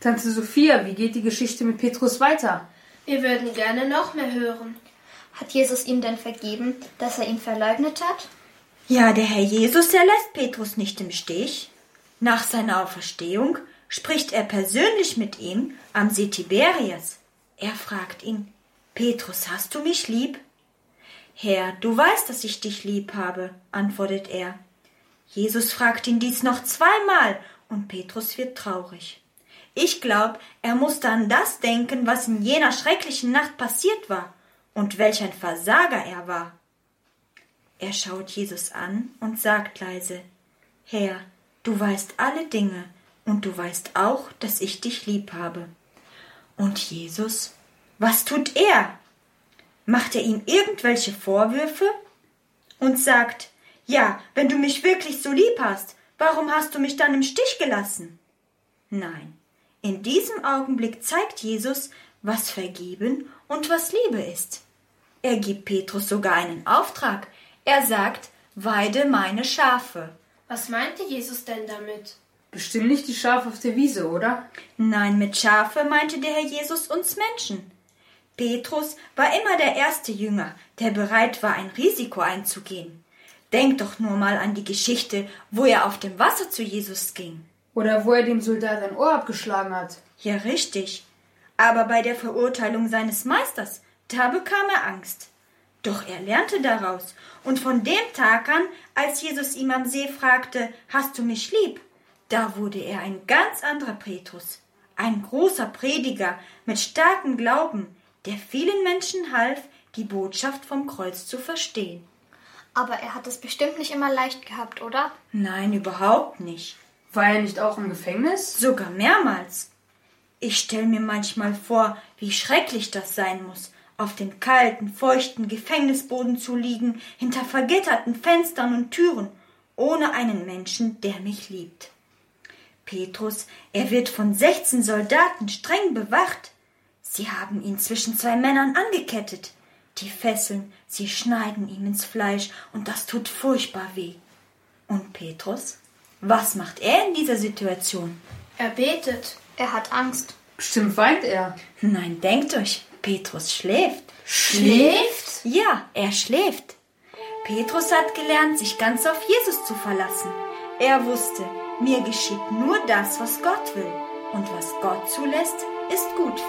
Tante Sophia, wie geht die Geschichte mit Petrus weiter? Wir würden gerne noch mehr hören. Hat Jesus ihm denn vergeben, dass er ihn verleugnet hat? Ja, der Herr Jesus, er lässt Petrus nicht im Stich. Nach seiner Auferstehung spricht er persönlich mit ihm am See Tiberias. Er fragt ihn: Petrus, hast du mich lieb? Herr, du weißt, dass ich dich lieb habe, antwortet er. Jesus fragt ihn dies noch 2-mal und Petrus wird traurig. Ich glaube, er musste an das denken, was in jener schrecklichen Nacht passiert war und welch ein Versager er war. Er schaut Jesus an und sagt leise: Herr, du weißt alle Dinge und du weißt auch, dass ich dich lieb habe. Und Jesus, was tut er? Macht er ihm irgendwelche Vorwürfe und sagt: Ja, wenn du mich wirklich so lieb hast, warum hast du mich dann im Stich gelassen? Nein, in diesem Augenblick zeigt Jesus, was Vergeben und was Liebe ist. Er gibt Petrus sogar einen Auftrag. Er sagt: Weide meine Schafe. Was meinte Jesus denn damit? Bestimmt nicht die Schafe auf der Wiese, oder? Nein, mit Schafe meinte der Herr Jesus uns Menschen. Petrus war immer der erste Jünger, der bereit war, ein Risiko einzugehen. Denk doch nur mal an die Geschichte, wo er auf dem Wasser zu Jesus ging. Oder wo er dem Soldat ein Ohr abgeschlagen hat. Ja, richtig. Aber bei der Verurteilung seines Meisters, da bekam er Angst. Doch er lernte daraus, und von dem Tag an, als Jesus ihm am See fragte: Hast du mich lieb? Da wurde er ein ganz anderer Petrus, ein großer Prediger mit starkem Glauben, der vielen Menschen half, die Botschaft vom Kreuz zu verstehen. Aber er hat es bestimmt nicht immer leicht gehabt, oder? Nein, überhaupt nicht. War er nicht auch im Gefängnis? Sogar mehrmals. Ich stelle mir manchmal vor, wie schrecklich das sein muss, auf dem kalten, feuchten Gefängnisboden zu liegen, hinter vergitterten Fenstern und Türen, ohne einen Menschen, der mich liebt. Petrus, er wird von 16 Soldaten streng bewacht. Sie haben ihn zwischen 2 Männern angekettet. Die Fesseln, sie schneiden ihm ins Fleisch und das tut furchtbar weh. Und Petrus? Was macht er in dieser Situation? Er betet. Er hat Angst. Bestimmt weint er. Nein, denkt euch, Petrus schläft. Schläft? Ja, er schläft. Petrus hat gelernt, sich ganz auf Jesus zu verlassen. Er wusste, mir geschieht nur das, was Gott will. Und was Gott zulässt, ist gut